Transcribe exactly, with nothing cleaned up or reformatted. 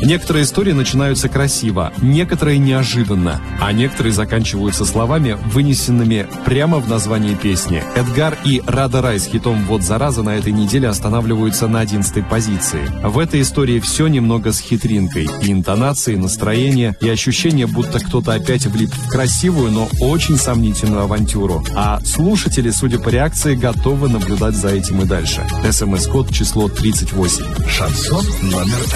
Некоторые истории начинаются красиво, некоторые неожиданно, а некоторые заканчиваются словами, вынесенными прямо в название песни. Эдгар и Рада Рай с хитом «Вот зараза» на этой неделе останавливаются на одиннадцатой позиции. В этой истории все немного с хитринкой. И интонации, и настроение, и ощущение, будто кто-то опять влип в красивую, но очень сомнительную авантюру. А слушатели, судя по реакции, готовы наблюдать за этим и дальше. СМС-код число тридцать восемь. Шансон номер